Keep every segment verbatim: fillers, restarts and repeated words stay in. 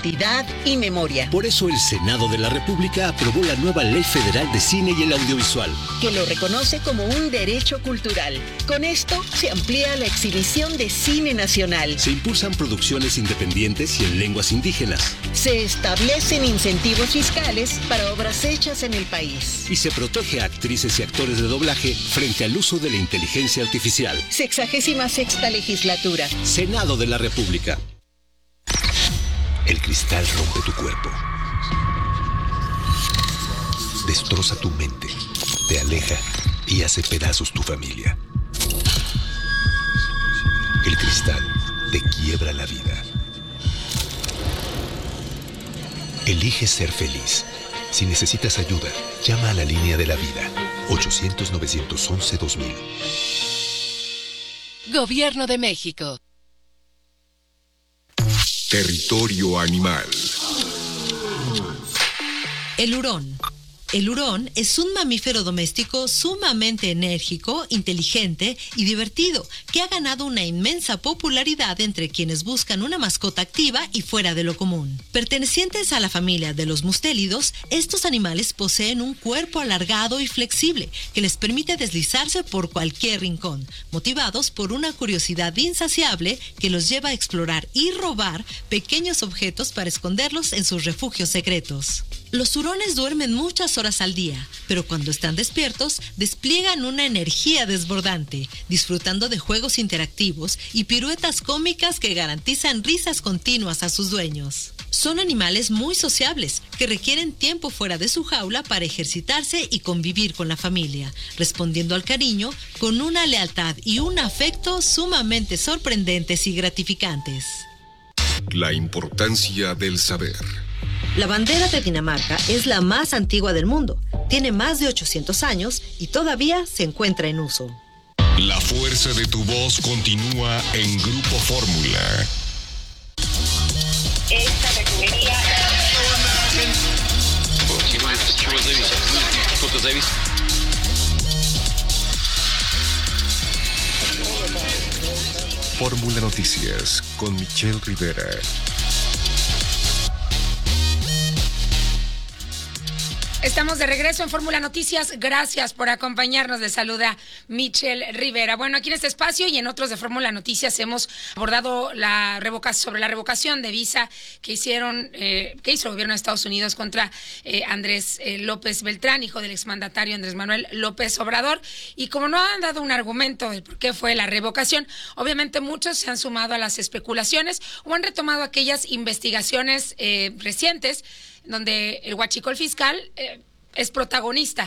identidad y memoria. Por eso el Senado de la República aprobó la nueva Ley Federal de Cine y el Audiovisual, que lo reconoce como un derecho cultural. Con esto se amplía la exhibición de cine nacional. Se impulsan producciones independientes y en lenguas indígenas. Se establecen incentivos fiscales para obras hechas en el país. Y se protege a actrices y actores de doblaje frente al uso de la inteligencia artificial. Sexagésima sexta legislatura. Senado de la República. El cristal rompe tu cuerpo. Destroza tu mente. Te aleja y hace pedazos tu familia. El cristal te quiebra la vida. Elige ser feliz. Si necesitas ayuda, llama a la línea de la vida. ochocientos, novecientos once, dos mil. Gobierno de México. Territorio animal. El hurón. El hurón es un mamífero doméstico sumamente enérgico, inteligente y divertido, que ha ganado una inmensa popularidad entre quienes buscan una mascota activa y fuera de lo común. Pertenecientes a la familia de los mustélidos, estos animales poseen un cuerpo alargado y flexible que les permite deslizarse por cualquier rincón, motivados por una curiosidad insaciable que los lleva a explorar y robar pequeños objetos para esconderlos en sus refugios secretos. Los hurones duermen muchas horas al día, pero cuando están despiertos, despliegan una energía desbordante, disfrutando de juegos interactivos y piruetas cómicas que garantizan risas continuas a sus dueños. Son animales muy sociables, que requieren tiempo fuera de su jaula para ejercitarse y convivir con la familia, respondiendo al cariño con una lealtad y un afecto sumamente sorprendentes y gratificantes. La importancia del saber. La bandera de Dinamarca es la más antigua del mundo. Tiene más de ochocientos años y todavía se encuentra en uso. La fuerza de tu voz continúa en Grupo Fórmula. Esta refinería... Fórmula Noticias con Michelle Rivera. Estamos de regreso en Fórmula Noticias. Gracias por acompañarnos. Les saluda Michelle Rivera. Bueno, aquí en este espacio y en otros de Fórmula Noticias hemos abordado la revocación, sobre la revocación de visa que hicieron, eh, que hizo el gobierno de Estados Unidos contra eh, Andrés eh, López Beltrán, hijo del exmandatario Andrés Manuel López Obrador. Y como no han dado un argumento de por qué fue la revocación, obviamente muchos se han sumado a las especulaciones o han retomado aquellas investigaciones eh, recientes donde el huachicol fiscal eh, es protagonista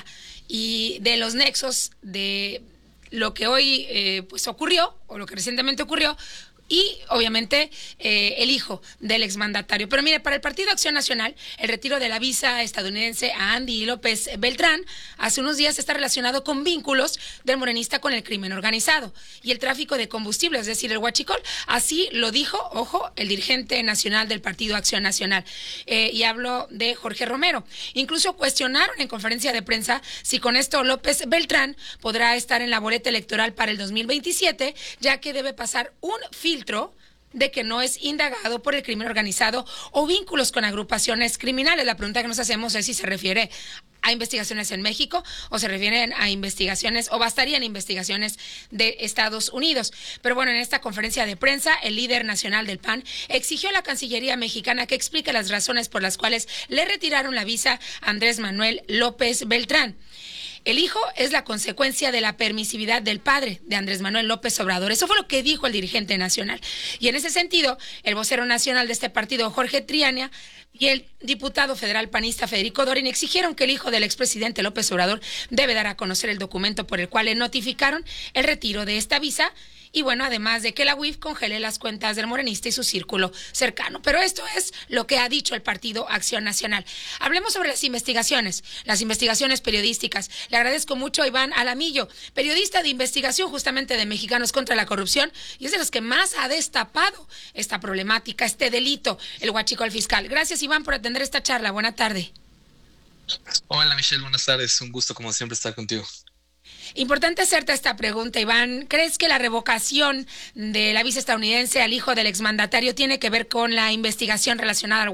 y de los nexos de lo que hoy eh, pues ocurrió o lo que recientemente ocurrió y obviamente eh, el hijo del exmandatario. Pero mire, para el Partido Acción Nacional, el retiro de la visa estadounidense a Andy López Beltrán hace unos días está relacionado con vínculos del morenista con el crimen organizado y el tráfico de combustible, es decir, el huachicol. Así lo dijo, ojo, el dirigente nacional del Partido Acción Nacional. Eh, y hablo de Jorge Romero. Incluso cuestionaron en conferencia de prensa si con esto López Beltrán podrá estar en la boleta electoral para el dos mil veintisiete, ya que debe pasar un filtro de que no es indagado por el crimen organizado o vínculos con agrupaciones criminales. La pregunta que nos hacemos es si se refiere a investigaciones en México o se refieren a investigaciones o bastarían investigaciones de Estados Unidos. Pero bueno, en esta conferencia de prensa, el líder nacional del P A N exigió a la Cancillería mexicana que explique las razones por las cuales le retiraron la visa a Andrés Manuel López Beltrán. El hijo es la consecuencia de la permisividad del padre de Andrés Manuel López Obrador. Eso fue lo que dijo el dirigente nacional. Y en ese sentido, el vocero nacional de este partido, Jorge Triana, y el diputado federal panista Federico Dorin exigieron que el hijo del expresidente López Obrador debe dar a conocer el documento por el cual le notificaron el retiro de esta visa. Y bueno, además de que la U I F congele las cuentas del morenista y su círculo cercano. Pero esto es lo que ha dicho el Partido Acción Nacional. Hablemos sobre las investigaciones, las investigaciones periodísticas. Le agradezco mucho a Iván Alamillo, periodista de investigación justamente de Mexicanos contra la Corrupción, y es de los que más ha destapado esta problemática, este delito, el huachicol fiscal. Gracias, Iván, por atender esta charla. Buena tarde. Hola, Michelle, buenas tardes. Un gusto, como siempre, estar contigo. Importante hacerte esta pregunta, Iván. ¿Crees que la revocación de la visa estadounidense al hijo del exmandatario tiene que ver con la investigación relacionada al